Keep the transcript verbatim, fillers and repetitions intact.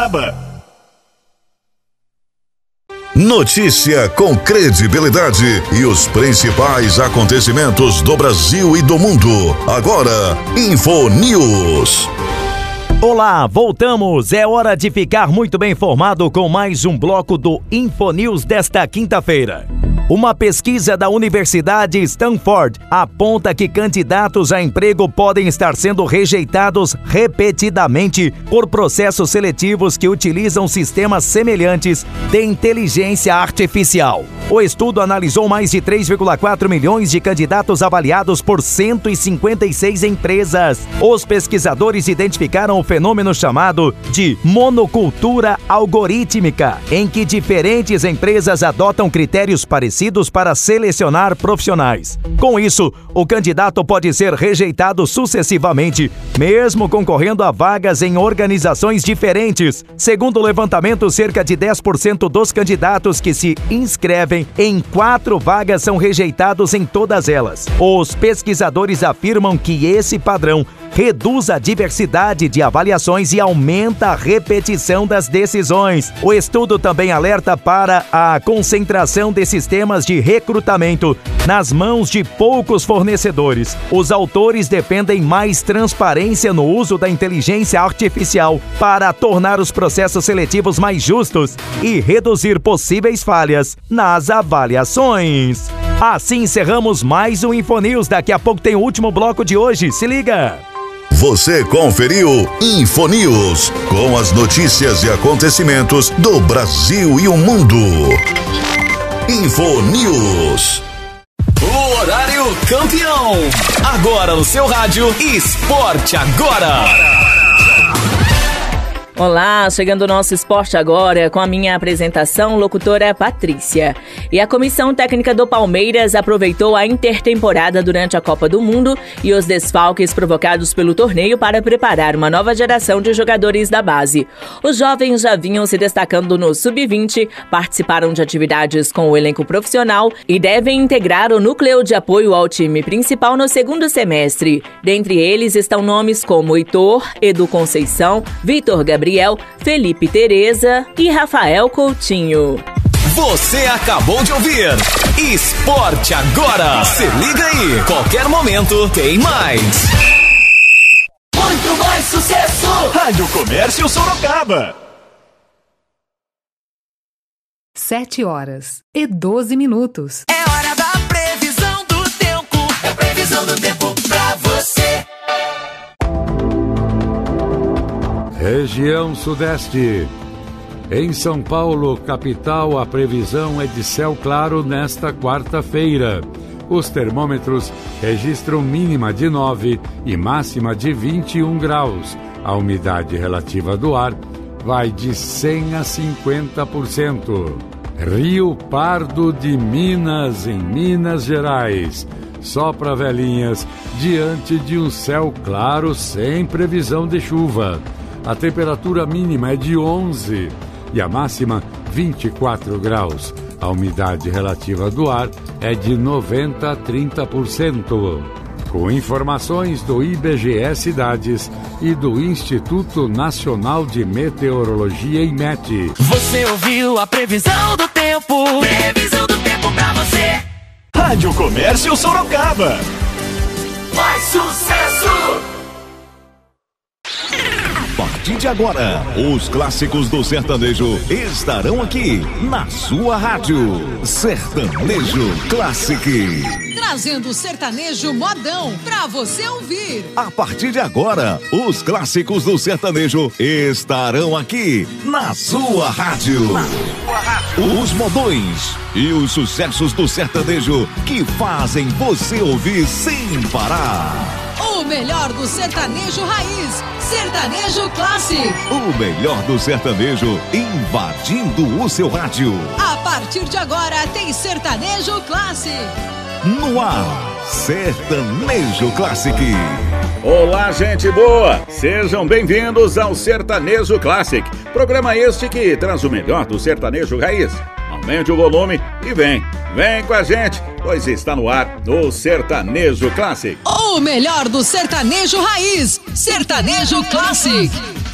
Sorocaba. Notícia com credibilidade e os principais acontecimentos do Brasil e do mundo. Agora, Infonews. Olá, voltamos. É hora de ficar muito bem informado com mais um bloco do Infonews desta quinta-feira. Uma pesquisa da Universidade Stanford aponta que candidatos a emprego podem estar sendo rejeitados repetidamente por processos seletivos que utilizam sistemas semelhantes de inteligência artificial. O estudo analisou mais de três vírgula quatro milhões de candidatos avaliados por cento e cinquenta e seis empresas. Os pesquisadores identificaram o fenômeno chamado de monocultura algorítmica, em que diferentes empresas adotam critérios parecidos para selecionar profissionais. Com isso, o candidato pode ser rejeitado sucessivamente, mesmo concorrendo a vagas em organizações diferentes. Segundo o levantamento, cerca de dez por cento dos candidatos que se inscrevem em quatro vagas são rejeitados em todas elas. Os pesquisadores afirmam que esse padrão reduz a diversidade de avaliações e aumenta a repetição das decisões. O estudo também alerta para a concentração de sistemas de recrutamento nas mãos de poucos fornecedores. Os autores defendem mais transparência no uso da inteligência artificial para tornar os processos seletivos mais justos e reduzir possíveis falhas nas avaliações. Assim encerramos mais um Infonews. Daqui a pouco tem o último bloco de hoje. Se liga! Você conferiu Infonews, com as notícias e acontecimentos do Brasil e o mundo. Infonews. O horário campeão. Agora no seu rádio, Esporte Agora. Olá, chegando o nosso Esporte Agora com a minha apresentação, locutora Patrícia. E a Comissão Técnica do Palmeiras aproveitou a intertemporada durante a Copa do Mundo e os desfalques provocados pelo torneio para preparar uma nova geração de jogadores da base. Os jovens já vinham se destacando no sub vinte, participaram de atividades com o elenco profissional e devem integrar o núcleo de apoio ao time principal no segundo semestre. Dentre eles estão nomes como Heitor, Edu Conceição, Vitor Gabriel, Gabriel, Felipe Tereza e Rafael Coutinho. Você acabou de ouvir Esporte Agora. Se liga aí, qualquer momento tem mais. Muito mais sucesso. Rádio Comércio Sorocaba. Sete horas e doze minutos. É hora da previsão do tempo. É previsão do tempo pra você. Região Sudeste. Em São Paulo, capital, a previsão é de céu claro nesta quarta-feira. Os termômetros registram mínima de nove e máxima de vinte e um graus. A umidade relativa do ar vai de cem a cinquenta por cento. Rio Pardo de Minas, em Minas Gerais. Sopra velhinhas diante de um céu claro sem previsão de chuva. A temperatura mínima é de onze e a máxima vinte e quatro graus. A umidade relativa do ar é de noventa a trinta por cento. Com informações do I B G E Cidades e do Instituto Nacional de Meteorologia, IMET. Você ouviu a previsão do tempo. Previsão do tempo pra você. Rádio Comércio Sorocaba. Mais sucesso. A partir de agora, os clássicos do sertanejo estarão aqui na sua rádio. Sertanejo Classic. Trazendo o sertanejo modão pra você ouvir. A partir de agora, os clássicos do sertanejo estarão aqui na sua rádio. Na sua rádio. Os modões e os sucessos do sertanejo que fazem você ouvir sem parar. O melhor do sertanejo raiz, Sertanejo Classic. O melhor do sertanejo invadindo o seu rádio. A partir de agora tem Sertanejo Classic. No ar, Sertanejo Classic. Olá, gente boa! Sejam bem-vindos ao Sertanejo Classic. Programa este que traz o melhor do sertanejo raiz. Aumente o volume e vem, vem com a gente, pois está no ar o Sertanejo Classic. O melhor do sertanejo raiz, Sertanejo Classic.